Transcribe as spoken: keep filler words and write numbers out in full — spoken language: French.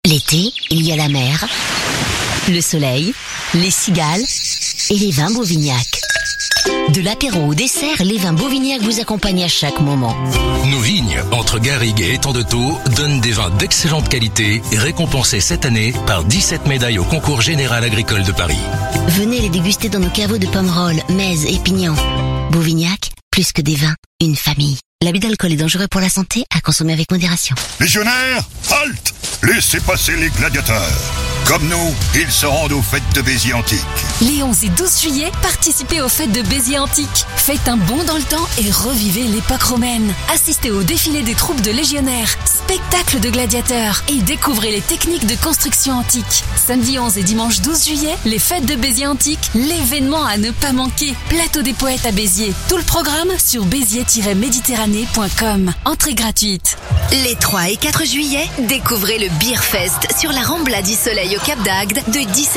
L'été, il y a la mer, le soleil, les cigales et les vins Bauvignac. De l'apéro au dessert, les vins Bauvignac vous accompagnent à chaque moment. Nos vignes, entre Garrigues et Étang de Thau, donnent des vins d'excellente qualité, récompensés cette année par dix-sept médailles au concours général agricole de Paris. Venez les déguster dans nos caveaux de Pomerol, Metz et Pignan. Bauvignac, plus que des vins, une famille. L'abus d'alcool est dangereux pour la santé, à consommer avec modération. Légionnaires, halte! Laissez passer les gladiateurs. Comme nous, ils se rendent aux fêtes de Béziers Antique. Les onze et douze juillet, participez aux fêtes de Béziers Antique. Faites un bond dans le temps et revivez l'époque romaine. Assistez au défilé des troupes de légionnaires, spectacle de gladiateurs et découvrez les techniques de construction antique. Samedi onze et dimanche douze juillet, les fêtes de Béziers Antique, l'événement à ne pas manquer. Plateau des poètes à Béziers. Tout le programme sur béziers tiret méditerranée point com. Entrée gratuite. Les trois et quatre juillet, découvrez le Beer Fest sur la Rambla du Soleil au Cap d'Agde de dix-sept